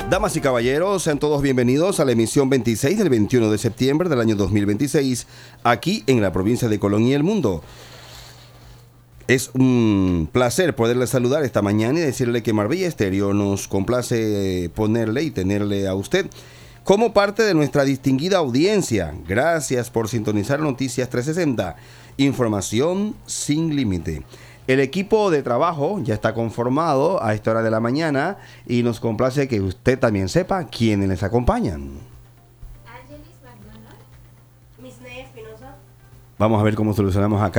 Damas y caballeros, sean todos bienvenidos a la emisión 26 del 21 de septiembre del año 2026, aquí en la provincia de Colón y el mundo. Es un placer poderle saludar esta mañana y decirle que Marbella Estéreo nos complace ponerle y tenerle a usted como parte de nuestra distinguida audiencia. Gracias por sintonizar Noticias 360, información sin límite. El equipo de trabajo ya está conformado a esta hora de la mañana y nos complace que usted también sepa quiénes les acompañan. Ángelis McDonald, Misney Espinosa. Vamos a ver cómo solucionamos acá